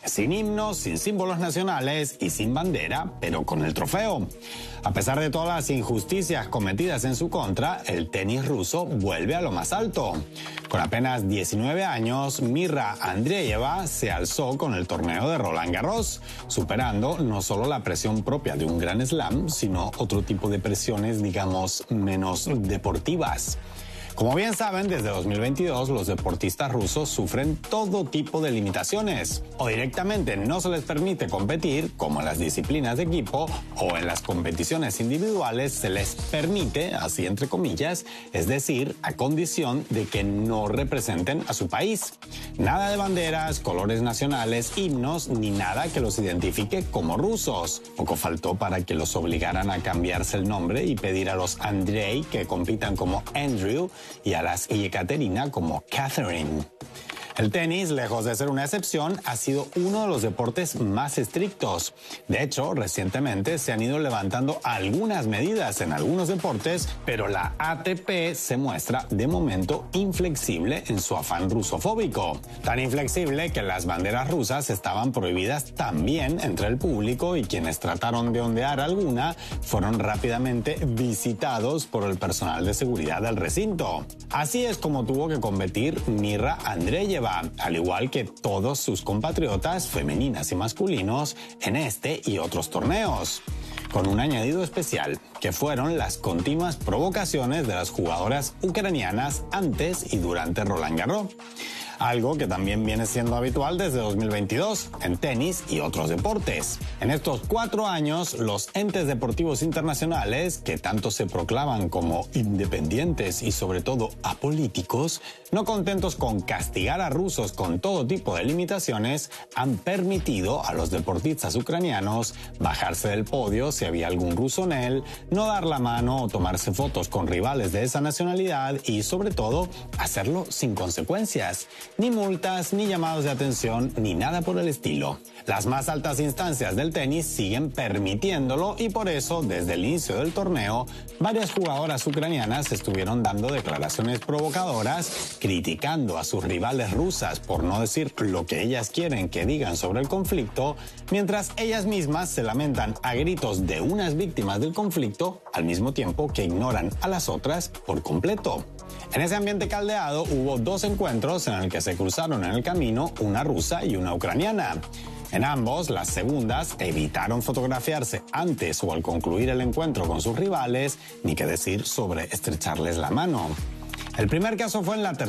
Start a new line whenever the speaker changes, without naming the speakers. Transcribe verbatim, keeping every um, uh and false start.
sin himnos, sin símbolos nacionales y sin bandera, pero con el trofeo. A pesar de todas las injusticias cometidas en su contra, el tenis ruso vuelve a lo más alto. Con apenas diecinueve años, Mirra Andreeva se alzó con el torneo de Roland Garros, superando no solo la presión propia de un Grand Slam, sino otro tipo de presiones, digamos, menos deportivas. Como bien saben, desde dos mil veintidós los deportistas rusos sufren todo tipo de limitaciones. O directamente no se les permite competir, como en las disciplinas de equipo, o en las competiciones individuales se les permite, así entre comillas, es decir, a condición de que no representen a su país. Nada de banderas, colores nacionales, himnos, ni nada que los identifique como rusos. Poco faltó para que los obligaran a cambiarse el nombre y pedir a los Andrei que compitan como Andrew y a las Yekaterina como Catherine. El tenis, lejos de ser una excepción, ha sido uno de los deportes más estrictos. De hecho, recientemente se han ido levantando algunas medidas en algunos deportes, pero la A T P se muestra de momento inflexible en su afán rusofóbico. Tan inflexible que las banderas rusas estaban prohibidas también entre el público y quienes trataron de ondear alguna fueron rápidamente visitados por el personal de seguridad del recinto. Así es como tuvo que competir Mirra Andreeva, al igual que todos sus compatriotas femeninas y masculinos en este y otros torneos, con un añadido especial, que fueron las continuas provocaciones de las jugadoras ucranianas antes y durante Roland Garros. Algo que también viene siendo habitual desde dos mil veintidós en tenis y otros deportes. En estos cuatro años, los entes deportivos internacionales, que tanto se proclaman como independientes y sobre todo apolíticos, no contentos con castigar a rusos con todo tipo de limitaciones, han permitido a los deportistas ucranianos bajarse del podio si había algún ruso en él, no dar la mano o tomarse fotos con rivales de esa nacionalidad y, sobre todo, hacerlo sin consecuencias. Ni multas, ni llamados de atención, ni nada por el estilo. Las más altas instancias del tenis siguen permitiéndolo y por eso, desde el inicio del torneo, varias jugadoras ucranianas estuvieron dando declaraciones provocadoras, criticando a sus rivales rusas por no decir lo que ellas quieren que digan sobre el conflicto, mientras ellas mismas se lamentan a gritos de unas víctimas del conflicto, al mismo tiempo que ignoran a las otras por completo. En ese ambiente caldeado hubo dos encuentros en el que se cruzaron en el camino una rusa y una ucraniana. En ambos, las segundas evitaron fotografiarse antes o al concluir el encuentro con sus rivales, ni qué decir sobre estrecharles la mano. El primer caso fue en la tercera